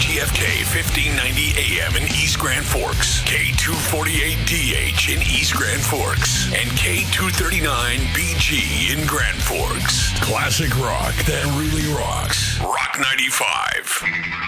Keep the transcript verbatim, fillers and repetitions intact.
K F K fifteen ninety A M in East Grand Forks, K two forty-eight D H in East Grand Forks, and K two thirty-nine B G in Grand Forks. Classic rock that really rocks. Rock ninety-five.